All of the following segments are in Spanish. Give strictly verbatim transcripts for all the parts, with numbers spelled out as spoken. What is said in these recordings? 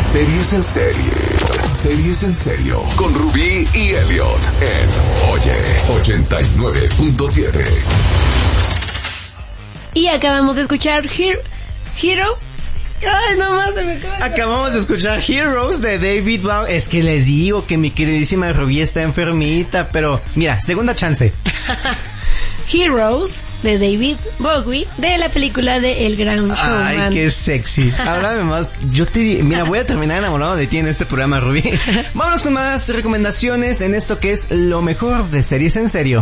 Series en serie. Series en serio. Con Rubí y Elliot en Oye ochenta y nueve punto siete. Y acabamos de escuchar Hero. Hero. Ay, nomás se me acaba. Acabamos de escuchar Heroes de David Bowie. Es que les digo que mi queridísima Rubí está enfermita, pero mira, segunda chance. Heroes de David Bowie, de la película de El Gran Showman. Ay, qué sexy. Háblame más. Yo te mira, voy a terminar enamorado de ti en este programa, Rubí. Vámonos con más recomendaciones en esto que es lo mejor de Series en Serio.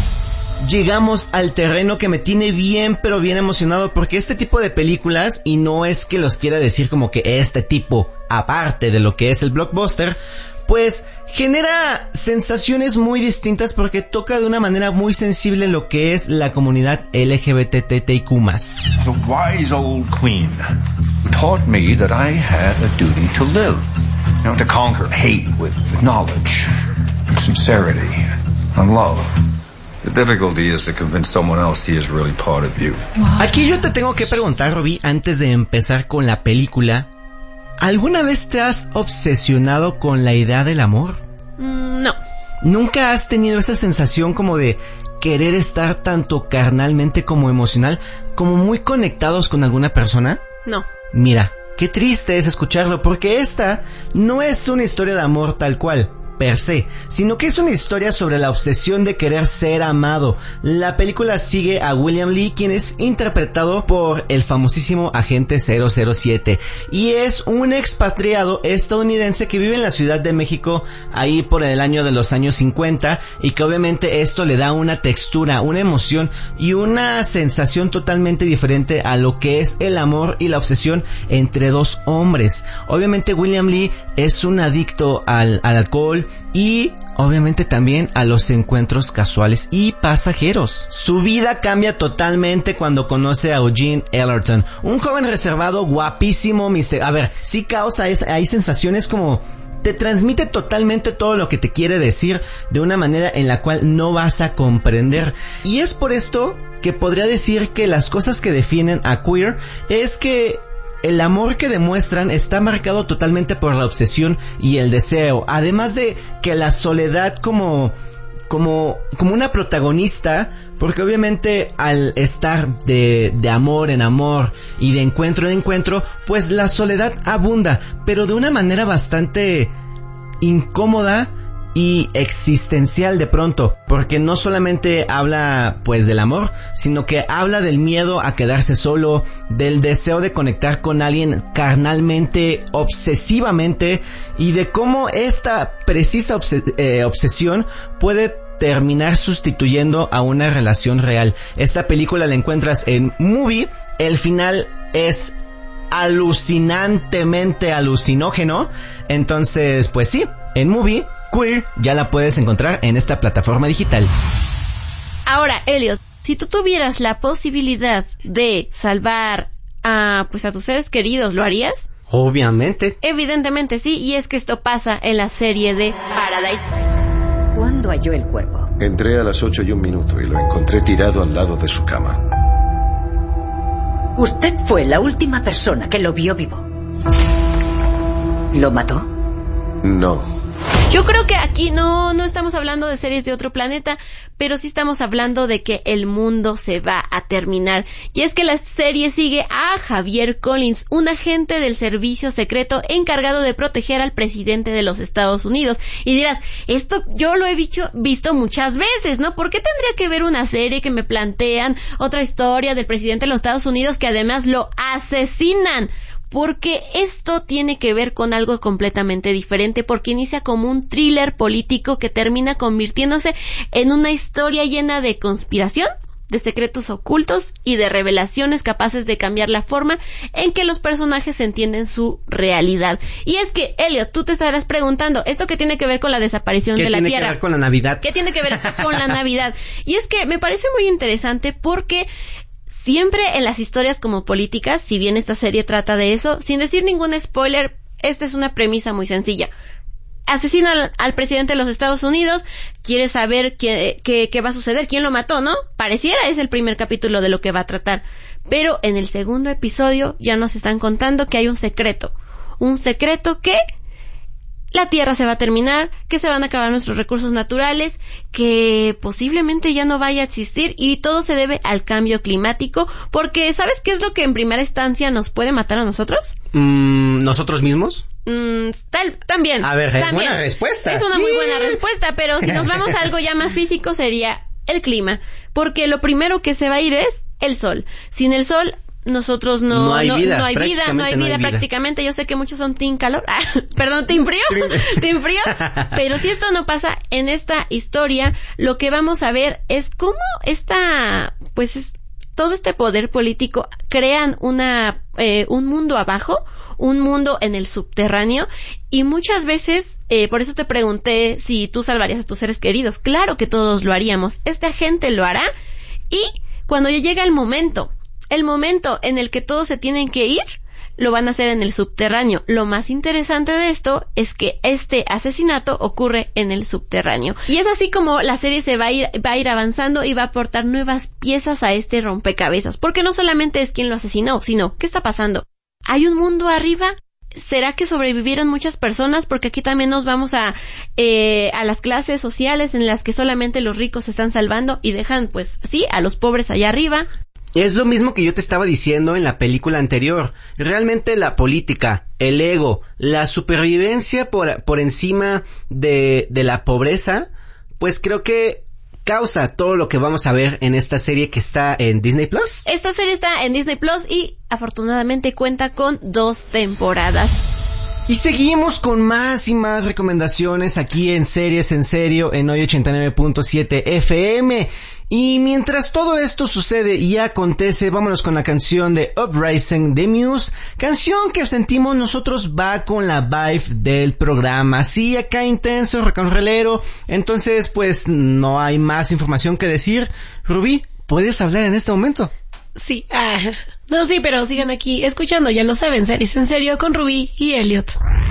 Llegamos al terreno que me tiene bien, pero bien emocionado, porque este tipo de películas, y no es que los quiera decir como que este tipo, aparte de lo que es el blockbuster, pues genera sensaciones muy distintas porque toca de una manera muy sensible lo que es la comunidad L G B T T I Q más. The wise old queen taught me that I had a duty to live, you know, to conquer hate with knowledge, and sincerity, and love. The difficulty is to convince someone else he is really part of you. Aquí yo te tengo que preguntar, Robbie, antes de empezar con la película, ¿alguna vez te has obsesionado con la idea del amor? Mm, no. ¿Nunca has tenido esa sensación como de querer estar tanto carnalmente como emocional, como muy conectados con alguna persona? No. Mira, qué triste es escucharlo, porque esta no es una historia de amor tal cual, per se, sino que es una historia sobre la obsesión de querer ser amado. La película sigue a William Lee, quien es interpretado por el famosísimo agente cero cero siete, y es un expatriado estadounidense que vive en la Ciudad de México ahí por el año de los años cincuenta, y que obviamente esto le da una textura, una emoción y una sensación totalmente diferente a lo que es el amor y la obsesión entre dos hombres. Obviamente William Lee es un adicto al, al alcohol y obviamente también a los encuentros casuales y pasajeros. Su vida cambia totalmente cuando conoce a Eugene Ellerton, un joven reservado, guapísimo, mister... A ver, sí causa, es, hay sensaciones como... Te transmite totalmente todo lo que te quiere decir de una manera en la cual no vas a comprender. Y es por esto que podría decir que las cosas que definen a Queer es que el amor que demuestran está marcado totalmente por la obsesión y el deseo, además de que la soledad como como como una protagonista, porque obviamente al estar de de amor en amor y de encuentro en encuentro, pues la soledad abunda, pero de una manera bastante incómoda y existencial de pronto, porque no solamente habla pues del amor, sino que habla del miedo a quedarse solo, del deseo de conectar con alguien carnalmente, obsesivamente, y de cómo esta precisa obses- eh, obsesión puede terminar sustituyendo a una relación real. Esta película la encuentras en Movie, el final es alucinantemente alucinógeno, entonces pues sí, en Movie Queer ya la puedes encontrar en esta plataforma digital. Ahora, Elliot, si tú tuvieras la posibilidad de salvar a pues a tus seres queridos, ¿lo harías? Obviamente. Evidentemente sí, y es que esto pasa en la serie de Paradise. ¿Cuándo halló el cuerpo? Entré a las ocho y un minuto y lo encontré tirado al lado de su cama. Usted fue la última persona que lo vio vivo. ¿Lo mató? No. Yo creo que aquí no, no estamos hablando de series de otro planeta, pero sí estamos hablando de que el mundo se va a terminar. Y es que la serie sigue a Javier Collins, un agente del servicio secreto encargado de proteger al presidente de los Estados Unidos. Y dirás, esto yo lo he visto, visto muchas veces, ¿no? ¿Por qué tendría que ver una serie que me plantean otra historia del presidente de los Estados Unidos que además lo asesinan? Porque esto tiene que ver con algo completamente diferente, porque inicia como un thriller político que termina convirtiéndose en una historia llena de conspiración, de secretos ocultos y de revelaciones capaces de cambiar la forma en que los personajes entienden su realidad. Y es que, Elliot, tú te estarás preguntando, ¿esto qué tiene que ver con la desaparición de la Tierra? ¿Qué tiene que ver con la Navidad? ¿Qué tiene que ver con la Navidad? Y es que me parece muy interesante porque siempre en las historias como políticas, si bien esta serie trata de eso, sin decir ningún spoiler, esta es una premisa muy sencilla. Asesinan al, al presidente de los Estados Unidos, quiere saber qué, qué, qué va a suceder, quién lo mató, ¿no? Pareciera es el primer capítulo de lo que va a tratar. Pero en el segundo episodio ya nos están contando que hay un secreto. un secreto que la Tierra se va a terminar, que se van a acabar nuestros recursos naturales, que posiblemente ya no vaya a existir y todo se debe al cambio climático, porque ¿sabes qué es lo que en primera instancia nos puede matar a nosotros? Mm, ¿Nosotros mismos? Mm, tal, también. A ver, es también. buena respuesta. Es una muy buena respuesta, pero si nos vamos a algo ya más físico sería el clima, porque lo primero que se va a ir es el sol. Sin el sol nosotros no, no hay no, vida, no hay vida, no hay vida, no hay vida prácticamente. Yo sé que muchos son team calor, ah, perdón, team frío, team frío, pero si esto no pasa en esta historia, lo que vamos a ver es cómo esta, pues es, todo este poder político crean una, eh, un mundo abajo, un mundo en el subterráneo, y muchas veces, eh, por eso te pregunté si tú salvarías a tus seres queridos. Claro que todos lo haríamos, esta gente lo hará, y cuando ya llega el momento, el momento en el que todos se tienen que ir, lo van a hacer en el subterráneo. Lo más interesante de esto es que este asesinato ocurre en el subterráneo. Y es así como la serie se va a ir, va a ir avanzando y va a aportar nuevas piezas a este rompecabezas. Porque no solamente es quién lo asesinó, sino ¿qué está pasando? ¿Hay un mundo arriba? ¿Será que sobrevivieron muchas personas? Porque aquí también nos vamos a, eh, a las clases sociales en las que solamente los ricos se están salvando y dejan, pues, sí, a los pobres allá arriba. Es lo mismo que yo te estaba diciendo en la película anterior. Realmente la política, el ego, la supervivencia por, por encima de, de la pobreza, pues creo que causa todo lo que vamos a ver en esta serie que está en Disney Plus. Esta serie está en Disney Plus y afortunadamente cuenta con dos temporadas. Y seguimos con más y más recomendaciones aquí en Series en Serio en hoy ochenta y nueve punto siete F M. Y mientras todo esto sucede y acontece, vámonos con la canción de Uprising de Muse, canción que sentimos nosotros va con la vibe del programa. Sí, acá intenso, rocanrolero, entonces pues no hay más información que decir. Rubí, ¿puedes hablar en este momento? Sí, ah, no, sí, pero sigan aquí escuchando, ya lo saben, Series en Serio con Rubí y Elliot.